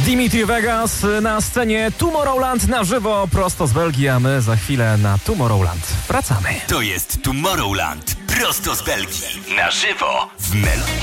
Dimitri Vegas na scenie Tomorrowland na żywo, prosto z Belgii, a my za chwilę na Tomorrowland wracamy. To jest Tomorrowland prosto z Belgii, na żywo w Melodii.